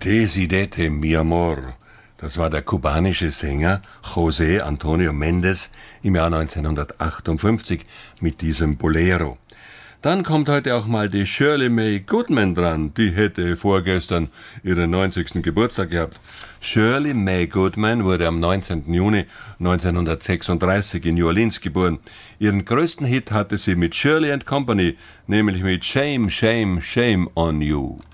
Decidete mi amor. Das war der kubanische Sänger José Antonio Méndez im Jahr 1958 mit diesem Bolero. Dann kommt heute auch mal die Shirley Mae Goodman dran. Die hätte vorgestern ihren 90. Geburtstag gehabt. Shirley Mae Goodman wurde am 19. Juni 1936 in New Orleans geboren. Ihren größten Hit hatte sie mit Shirley & Company, nämlich mit Shame, Shame, Shame on You.